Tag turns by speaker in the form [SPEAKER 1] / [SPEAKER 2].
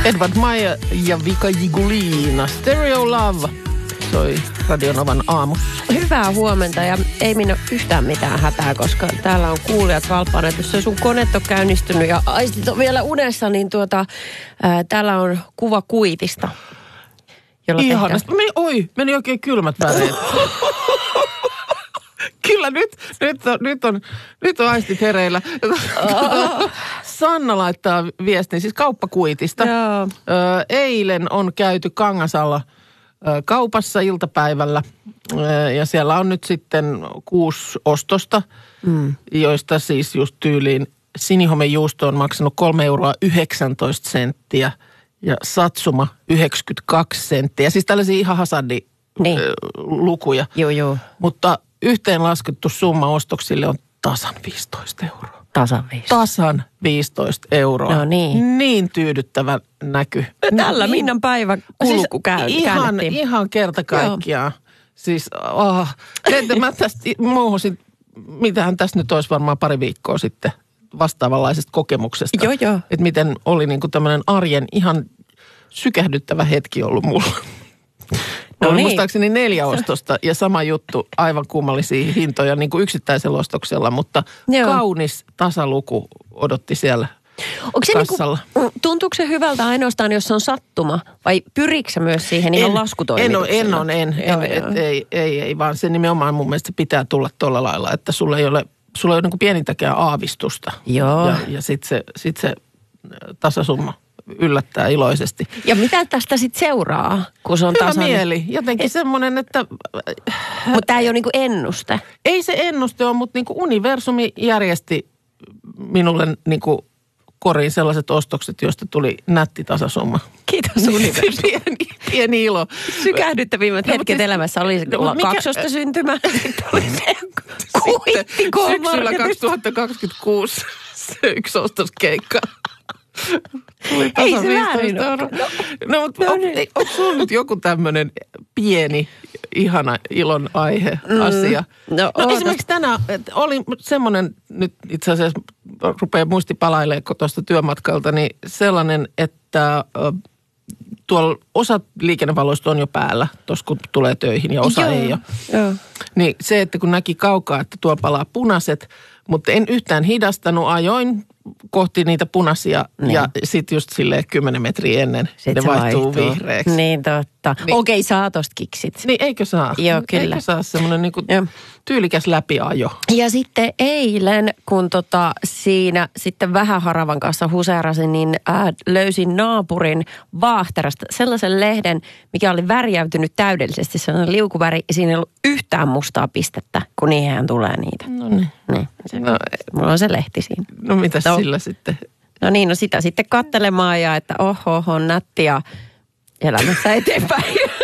[SPEAKER 1] Edward Maja ja Vika Jigulina. Stereo Love soi Radio Novan aamussa.
[SPEAKER 2] Hyvää huomenta ja ei minä ole yhtään mitään hätää, koska täällä on kuulijat valppaana. Jos se sun koneet on käynnistynyt ja aistit on vielä unessa, niin täällä on kuva kuitista.
[SPEAKER 1] Ihanasti. Meni oikein kylmät väreet. Kyllä, nyt on aistit hereillä. Sanna laittaa viestin, siis kauppakuitista.
[SPEAKER 2] Joo.
[SPEAKER 1] Eilen on käyty Kangasalla kaupassa iltapäivällä. Ja siellä on nyt sitten 6 ostosta, joista siis just tyyliin sinihomejuusto on maksanut 3,19 € ja satsuma 92 senttiä. Siis tällaisia ihan lukuja.
[SPEAKER 2] Joo.
[SPEAKER 1] Mutta yhteenlaskettu summa ostoksille on tasan 15 €. Tasan 15 €.
[SPEAKER 2] No niin.
[SPEAKER 1] Niin tyydyttävä näky.
[SPEAKER 2] Tällä Minnan päivä kulku
[SPEAKER 1] Ihan kerta kaikkiaan. Joo. Siis, mä tästä muuhusin, mitähän tässä nyt olisi varmaan pari viikkoa sitten vastaavanlaisesta kokemuksesta.
[SPEAKER 2] Joo.
[SPEAKER 1] Että miten oli niinku tämmöinen arjen ihan sykähdyttävä hetki ollut mulla. No niin. Muistaakseni 4 ostosta ja sama juttu, aivan kummallisia hintoja niin kuin yksittäisellä ostoksella, mutta kaunis tasaluku odotti siellä kassalla.
[SPEAKER 2] Tuntuuko se hyvältä ainoastaan, jos se on sattuma? Vai pyriikö myös siihen ihan laskutoimituksella?
[SPEAKER 1] Ei, vaan se nimenomaan mun mielestä pitää tulla tuolla lailla, että sulla ei ole niin kuin pienintäkään aavistusta.
[SPEAKER 2] Joo.
[SPEAKER 1] Ja sit se tasasumma yllättää iloisesti.
[SPEAKER 2] Ja mitä tästä sitten seuraa, kun se on tasainen?
[SPEAKER 1] Hyvä mieli. Jotenkin semmoinen, että...
[SPEAKER 2] Mutta tämä ei ole niinku ennuste.
[SPEAKER 1] Ei se ennuste ole, mutta niinku universumi järjesti minulle niinku koriin sellaiset ostokset, joista tuli nätti tasasumma.
[SPEAKER 2] Kiitos universumi.
[SPEAKER 1] Pieni ilo.
[SPEAKER 2] Sykähdyttävimmät hetket elämässä oli kaksosta syntymä. Sitten oli se kuitti
[SPEAKER 1] syksyllä 2026 se yksi ostoskeikka.
[SPEAKER 2] Ei se väärin ole.
[SPEAKER 1] Mutta onko sulla nyt joku tämmöinen pieni, ihana ilon aihe asia? No esimerkiksi tänään oli semmoinen, nyt itse asiassa rupeaa muisti palailemaan tuosta työmatkalta, niin sellainen, että tuolla osa liikennevaloista on jo päällä, tuossa kun tulee töihin ja osa ei ole.
[SPEAKER 2] Joo.
[SPEAKER 1] Niin se, että kun näki kaukaa, että tuolla palaa punaiset, mutta en yhtään hidastanut, ajoin kohti niitä punaisia ja sitten just silleen 10 metriä ennen
[SPEAKER 2] sit
[SPEAKER 1] ne vaihtuu vihreäksi.
[SPEAKER 2] Niin totta. Niin. Okei, saa tosta kiksit.
[SPEAKER 1] Niin eikö saa?
[SPEAKER 2] Joo, kyllä.
[SPEAKER 1] Eikö saa semmoinen niinku tyylikäs läpiajo?
[SPEAKER 2] Ja sitten eilen, kun siinä sitten vähän haravan kanssa huseerasin, niin löysin naapurin vaahterasta sellaisen lehden, mikä oli värjäytynyt täydellisesti. Se on liukuväri ja siinä ei ollut yhtään mustaa pistettä, kun niihin tulee niitä.
[SPEAKER 1] No niin.
[SPEAKER 2] Mulla on se lehti siinä.
[SPEAKER 1] No mitäs sillä sitten?
[SPEAKER 2] No niin, sitä sitten katselemaan ja että oho, on nätti ja elämässä eteenpäin.